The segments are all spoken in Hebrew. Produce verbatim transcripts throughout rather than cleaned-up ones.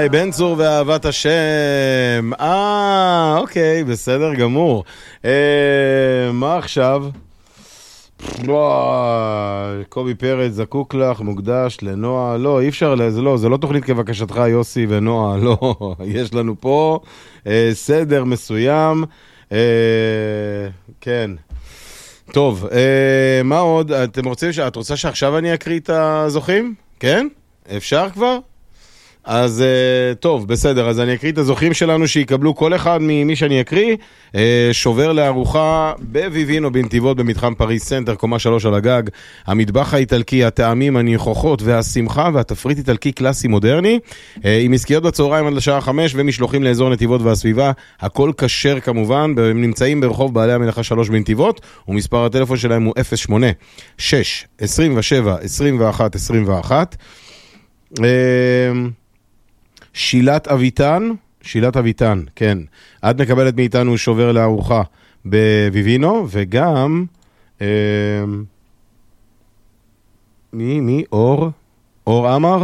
שי בן צור ואהבת השם. אה, אוקיי, בסדר גמור. אה, מה עכשיו? וואי, קובי פרץ זקוק לך, מוקדש לנועה. לא, אי אפשר, זה לא, זה לא תוכנית כבקשתך יוסי ונועה, לא. יש לנו פה אה, סדר מסוים. אה, כן. טוב, אה, מה עוד? אתם רוצים, את רוצה שעכשיו אני אקריא את הזוכים? כן? אפשר כבר? אז טוב, בסדר, אז אני אקריא את הזוכים שלנו שיקבלו כל אחד ממי שאני אקריא, שובר לארוחה בביבינו בנתיבות במתחם פריס סנטר, קומה שלוש על הגג, המטבח האיטלקי, הטעמים, הניחוחות והשמחה והתפריט איטלקי קלאסי מודרני, עם עסקיות בצהריים עד לשעה חמש ומשלוחים לאזור נתיבות והסביבה, הכל כשר כמובן, הם נמצאים ברחוב בעלי המלאכה שלוש בנתיבות, ומספר הטלפון שלהם הוא אפס שמונה שש עשרים ושבע עשרים ואחת עשרים ואחת. שילת אביטן, שילת אביטן, כן. את מקבלת מאיתנו שובר לארוחה בביבינו, וגם אה, מי, מי? אור? אור אמר?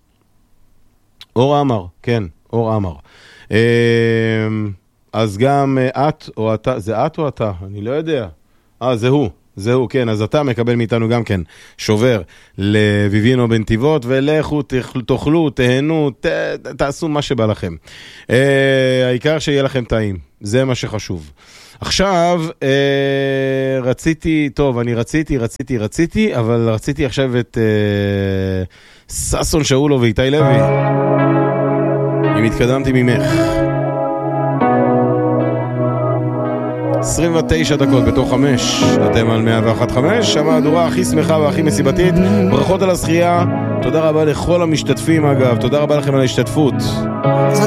אור אמר, כן, אור אמר. אה, אז גם את או אתה, זה את או אתה? אני לא יודע. אה, זה הוא. זהו, כן, אז אתה מקבל מאיתנו גם כן שובר לביבינו בנתיבות, ולכו, תאכלו, תהנו, ת, תעשו מה שבא לכם. אה, העיקר שיהיה לכם טעים, זה מה שחשוב. עכשיו, אה, רציתי, טוב, אני רציתי, רציתי, רציתי, אבל רציתי עכשיו את אה, ססון שאולו ואיתי לוי. אם התקדמתי ממך. עשרים ותשע דקות בתוך חמש, אתם על מאה ואחת נקודה חמש, המהדורה הכי שמחה והכי מסיבתית. ברכות על הזכייה, תודה רבה לכל המשתתפים אגב, תודה רבה לכם על ההשתתפות.